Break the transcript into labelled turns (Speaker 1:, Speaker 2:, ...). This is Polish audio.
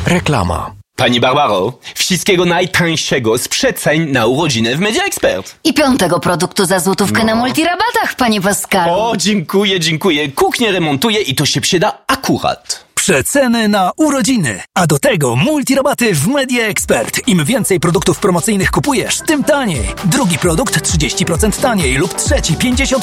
Speaker 1: Reklama.
Speaker 2: Pani Barbaro, wszystkiego najtańszego z przeceń na urodziny w Media Expert.
Speaker 3: I 5. produktu za złotówkę na multirabatach, panie Pascalu.
Speaker 2: O, dziękuję. Kuchnię remontuję i to się przyda akurat.
Speaker 4: Przeceny na urodziny, a do tego multirabaty w Media Expert. Im więcej produktów promocyjnych kupujesz, tym taniej. Drugi produkt 30% taniej lub trzeci 50%